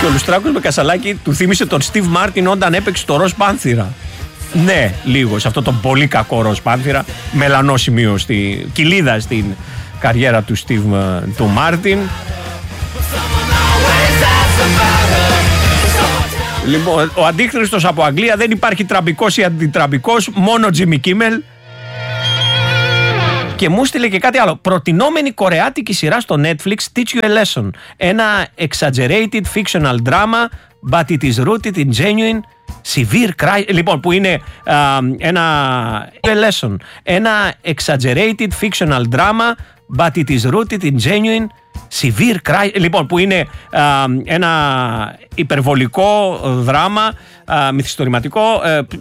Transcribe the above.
Και ο Λουστράκος με Κασαλάκη του θύμισε τον Στιβ Μάρτιν όταν έπαιξε το Ροζ Πάνθυρα. Ναι, λίγο σε αυτό το πολύ κακό Ροζ Πάνθυρα. Μελανό σημείο στη κοιλίδα στην καριέρα του Στιβ του Μάρτιν. Λοιπόν, ο αντίχριστος από Αγγλία, δεν υπάρχει τραμπικός ή αντιτραμπικός, μόνο Jimmy Kimmel. Και μου στείλε και κάτι άλλο. Προτινόμενη κορεάτικη σειρά στο Netflix, Teach You a Lesson. Ένα exaggerated fictional drama, but it is rooted in genuine severe crime. Λοιπόν, που είναι ένα lesson. Ένα exaggerated fictional drama, but it is rooted in genuine severe crime. Λοιπόν, που είναι ένα υπερβολικό δράμα, μυθιστορηματικό,